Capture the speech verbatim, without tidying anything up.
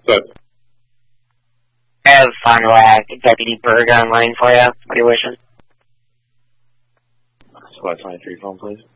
But I have Fond du Lac Deputy Berg online for you. What are you wishing? Squad twenty-three phone, please.